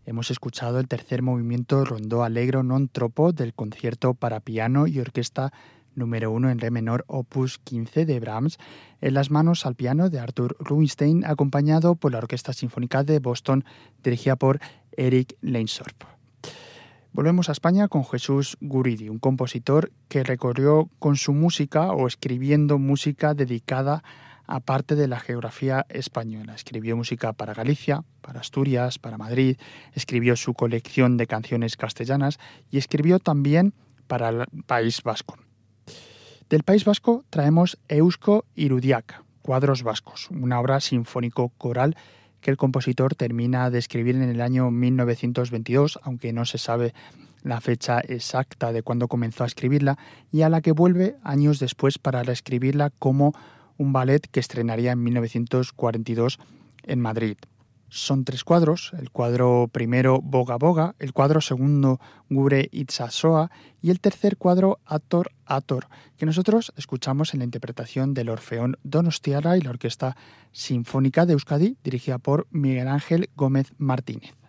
Hemos escuchado el tercer movimiento Rondó Allegro non troppo del concierto para piano y orquesta número 1 en re menor opus 15 de Brahms, en las manos al piano de Arthur Rubinstein, acompañado por la Orquesta Sinfónica de Boston, dirigida por Eric Leinstorff. Volvemos a España con Jesús Guridi, un compositor que recorrió con su música o escribiendo música dedicada a parte de la geografía española. Escribió música para Galicia, para Asturias, para Madrid, escribió su colección de canciones castellanas y escribió también para el País Vasco. Del País Vasco traemos Eusko Irudiak, Cuadros Vascos, una obra sinfónico-coral que el compositor termina de escribir en el año 1922, aunque no se sabe la fecha exacta de cuándo comenzó a escribirla, y a la que vuelve años después para reescribirla como un ballet que estrenaría en 1942 en Madrid. Son 3 cuadros, el cuadro primero Boga Boga, el cuadro segundo Gure Itsasoa y el tercer cuadro Ator Ator, que nosotros escuchamos en la interpretación del Orfeón Donostiarra y la Orquesta Sinfónica de Euskadi, dirigida por Miguel Ángel Gómez Martínez.